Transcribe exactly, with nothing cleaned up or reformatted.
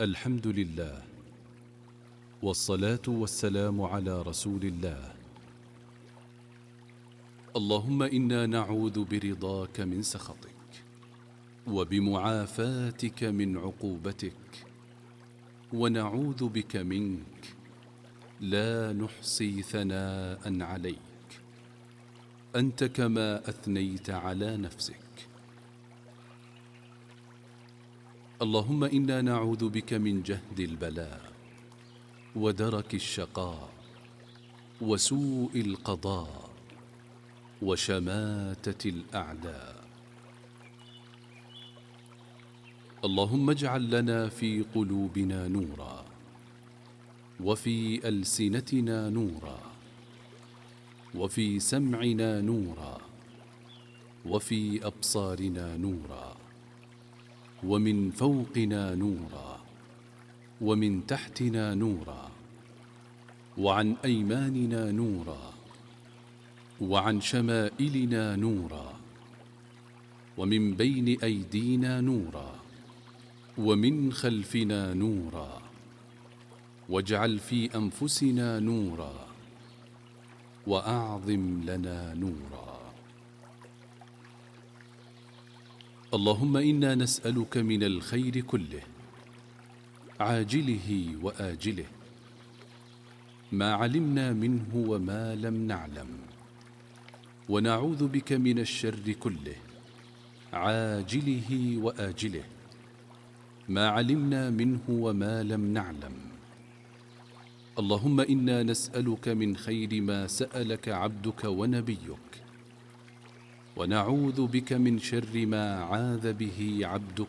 الحمد لله، والصلاة والسلام على رسول الله. اللهم إنا نعوذ برضاك من سخطك، وبمعافاتك من عقوبتك، ونعوذ بك منك، لا نحصي ثناء عليك، أنت كما أثنيت على نفسك. اللهم إنا نعوذ بك من جهد البلاء، ودرك الشقاء، وسوء القضاء، وشماتة الأعداء. اللهم اجعل لنا في قلوبنا نورا، وفي ألسنتنا نورا، وفي سمعنا نورا، وفي أبصارنا نورا، ومن فوقنا نورا، ومن تحتنا نورا، وعن أيماننا نورا، وعن شمائلنا نورا، ومن بين أيدينا نورا، ومن خلفنا نورا، واجعل في أنفسنا نورا، وأعظم لنا نورا. اللهم إنا نسألك من الخير كله، عاجله وآجله، ما علمنا منه وما لم نعلم، ونعوذ بك من الشر كله، عاجله وآجله، ما علمنا منه وما لم نعلم. اللهم إنا نسألك من خير ما سألك عبدك ونبيك، ونعوذ بك من شر ما عاذ به عبدك